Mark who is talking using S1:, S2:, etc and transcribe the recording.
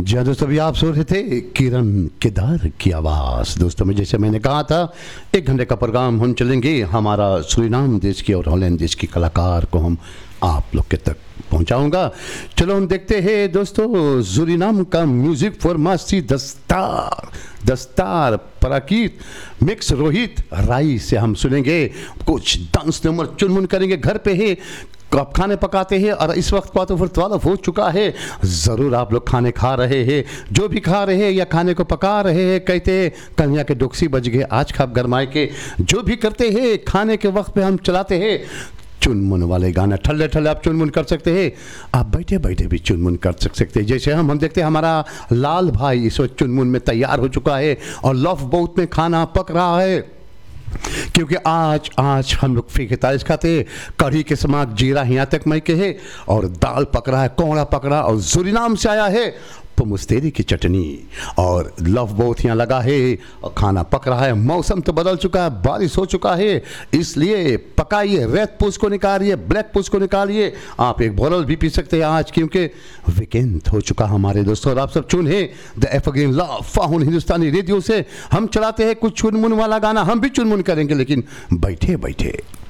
S1: जी हाँ दोस्तों, अभी आप सुन रहे थे किरण केदार की आवाज़। दोस्तों में जैसे मैंने कहा था, 1 घंटे का प्रोग्राम हम चलेंगे। हमारा सूरीनाम देश की और हॉलैंड देश की कलाकार को हम आप लोग के तक पहुंचाऊंगा। चलो हम देखते हैं दोस्तों, सूरीनाम का म्यूजिक फॉर्मासी दस्तार पराकीत मिक्स रोहित राई से हम सुनेंगे। कुछ डांस नंबर चुनमुन करेंगे। घर पे है, आप खाने पकाते हैं और इस वक्त का तो फिर 12 हो चुका है। ज़रूर आप लोग खाने खा रहे हैं, जो भी खा रहे हैं या खाने को पका रहे हैं, कहते हैं कन्या के डोक्सी बज गए आज खाब गरमाए के। जो भी करते हैं खाने के वक्त पे हम चलाते हैं चुनमुन वाले गाना। ठल्ले ठल्ले आप चुनमुन कर सकते हैं, आप बैठे बैठे भी चुनमुन कर सकते हैं। जैसे हम देखते हैं हमारा लाल भाई इस वक्त चुनमुन में तैयार हो चुका है और लव बोट में खाना पक रहा है, क्योंकि आज हम लोग फीके तारीस खाते हैं। कढ़ी के समाग जीरा यहाँ तक मई के है और दाल पक रहा है, कोहड़ा पक रहा और सूरीनाम से आया है पुमुस्तेरी की चटनी और लव बोट यहाँ लगा है और खाना पक रहा है। मौसम तो बदल चुका है, बारिश हो चुका है, इसलिए पकाइए, रेड पुश को निकालिए, ब्लैक पुश को निकालिए। आप एक बोरल भी पी सकते हैं आज, क्योंकि वीकेंड हो चुका हमारे दोस्तों। और आप सब चुन है the evergreen love found Hindustani radio से हम चलाते हैं कुछ चुनमुन वाला गाना। हम भी चुनमुन करेंगे, लेकिन बैठे बैठे।